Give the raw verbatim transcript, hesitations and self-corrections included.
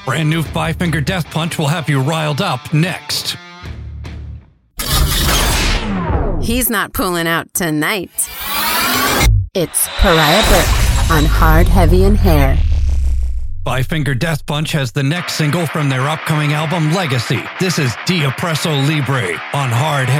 Brand new Five Finger Death Punch will have you riled up next. He's not pulling out tonight. It's Pariah Burke on Hard, Heavy, and Hair. Five Finger Death Punch has the next single from their upcoming album, Legacy. This is Dia Presso Libre on Hard, Heavy,